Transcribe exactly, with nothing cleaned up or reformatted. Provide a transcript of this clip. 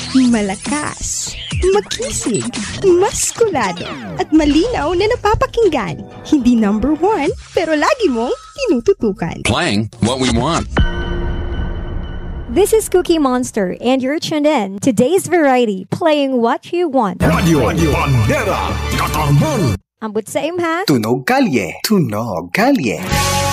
Malakas, makisig, maskulado, at malinaw na napapakinggan. Hindi number one, pero lagi mong tinututukan. Playing what we want. This is Cookie Monster, and you're tuned in to Today's Variety, playing what you want. Radio, Radio Bandera, Katarman. Ambot sa imha. Tunog kalye, tunog kalye.